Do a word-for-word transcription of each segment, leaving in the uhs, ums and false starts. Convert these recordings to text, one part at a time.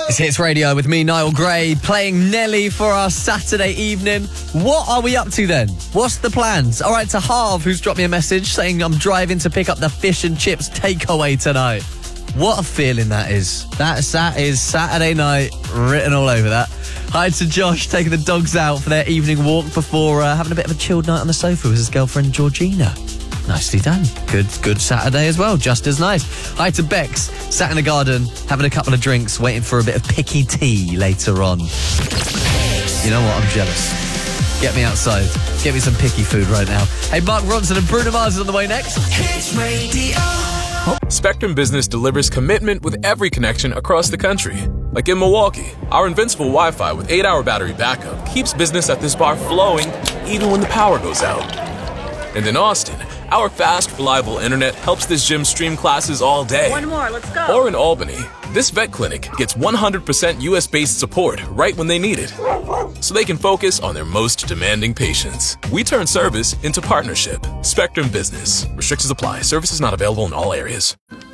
It's Hits Radio with me, Niall Gray, playing Nelly for our Saturday evening. What are we up to then? What's the plans? All right, to Harv, who's dropped me a message saying I'm driving to pick up the fish and chips takeaway tonight. What a feeling that is. That's, that is Saturday night written all over that. Hi to Josh, taking the dogs out for their evening walk before uh, having a bit of a chilled night on the sofa with his girlfriend Georgina. Nicely done. Good good Saturday as well, just as nice. Hi to Bex, sat in the garden, having a couple of drinks, waiting for a bit of picky tea later on. You know what, I'm jealous. Get me outside. Get me some picky food right now. Hey, Mark Ronson and Bruno Mars is on the way next. Hits Radio. Spectrum Business delivers commitment with every connection across the country. Like in Milwaukee, our invincible Wi-Fi with eight hour battery backup keeps business at this bar flowing even when the power goes out. And in Austin, our fast, reliable internet helps this gym stream classes all day. One more, let's go. Or in Albany, this vet clinic gets one hundred percent U S-based support right when they need it, so they can focus on their most demanding patients. We turn service into partnership. Spectrum Business. Restrictions apply. Services not available in all areas.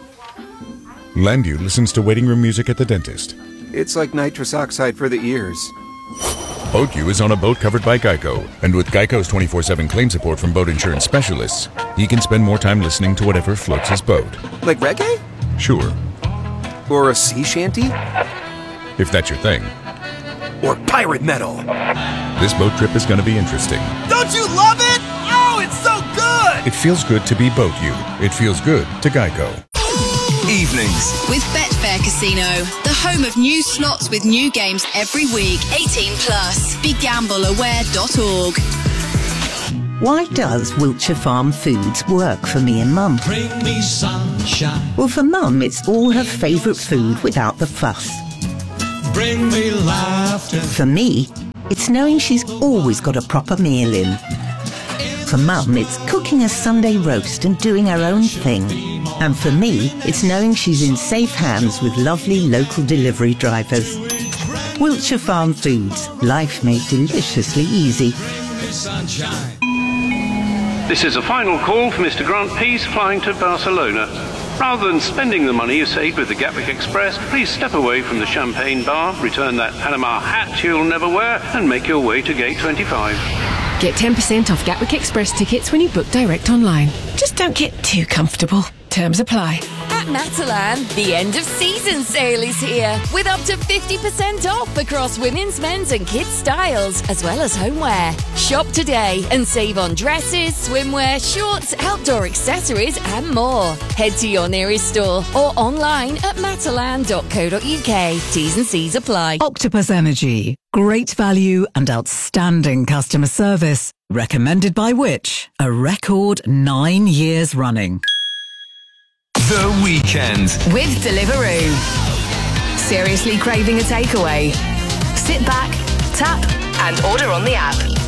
Landu listens to waiting room music at the dentist. It's like nitrous oxide for the ears. BoatU is on a boat covered by Geico, and with Geico's twenty-four seven claim support from boat insurance specialists, he can spend more time listening to whatever floats his boat. Like reggae? Sure. Or a sea shanty? If that's your thing. Or pirate metal? This boat trip is going to be interesting. Don't you love it? Oh, it's so good! It feels good to be BoatU. It feels good to Geico. Evenings with Betfair Casino, the home of new slots with new games every week. eighteen plus. Be gamble aware dot org. Why does Wiltshire Farm Foods work for me and Mum? Bring me sunshine. Well, for Mum, it's all her favourite food without the fuss. Bring me laughter. For me, it's knowing she's always got a proper meal in. For Mum, it's cooking a Sunday roast and doing her own thing. And for me, it's knowing she's in safe hands with lovely local delivery drivers. Wiltshire Farm Foods, life made deliciously easy. This is a final call for Mister Grant Peace flying to Barcelona. Rather than spending the money you saved with the Gatwick Express, please step away from the champagne bar, return that Panama hat you'll never wear, and make your way to gate twenty-five. Get ten percent off Gatwick Express tickets when you book direct online. Just don't get too comfortable. Terms apply. At Matalan, the end of season sale is here, with up to fifty percent off across women's, men's and kids' styles, as well as homeware. Shop today and save on dresses, swimwear, shorts, outdoor accessories and more. Head to your nearest store or online at matalan dot co dot uk. T's and C's apply. Octopus Energy. Great value and outstanding customer service. Recommended by which? A record nine years running. The Weekend with Deliveroo. Seriously craving a takeaway? Sit back, tap, and order on the app.